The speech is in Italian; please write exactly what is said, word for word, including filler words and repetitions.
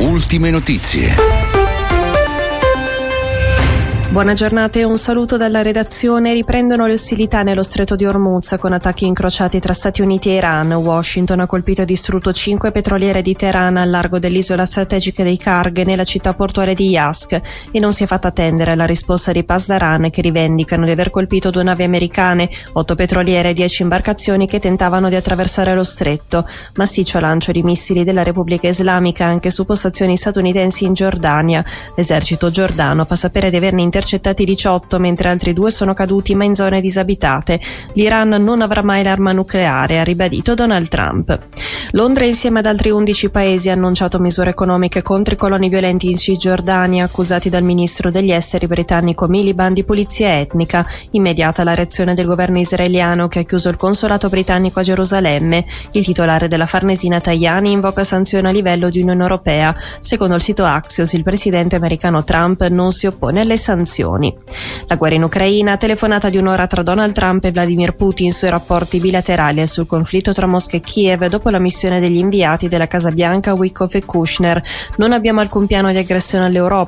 Ultime notizie. Buona giornata e un saluto dalla redazione. Riprendono le ostilità nello stretto di Hormuz con attacchi incrociati tra Stati Uniti e Iran. Washington ha colpito e distrutto cinque petroliere di Teheran al largo dell'isola strategica dei Karg nella città portuale di Yazd e non si è fatta attendere la risposta di Pasdaran, che rivendicano di aver colpito due navi americane, otto petroliere e dieci imbarcazioni che tentavano di attraversare lo stretto. Massiccio lancio di missili della Repubblica Islamica anche su postazioni statunitensi in Giordania. L'esercito giordano fa sapere di averne intercettati diciotto, mentre altri due sono caduti ma in zone disabitate. L'Iran non avrà mai l'arma nucleare, ha ribadito Donald Trump. Londra, insieme ad altri undici paesi, ha annunciato misure economiche contro i coloni violenti in Cisgiordania, accusati dal ministro degli esteri britannico Miliband di pulizia etnica. Immediata la reazione del governo israeliano, che ha chiuso il consolato britannico a Gerusalemme. Il titolare della Farnesina Tajani invoca sanzioni a livello di Unione Europea. Secondo il sito Axios, il presidente americano Trump non si oppone alle sanzioni. La guerra in Ucraina, telefonata di un'ora tra Donald Trump e Vladimir Putin sui rapporti bilaterali e sul conflitto tra Mosca e Kiev dopo la missione degli inviati della Casa Bianca Witkoff e Kushner. Non abbiamo alcun piano di aggressione all'Europa,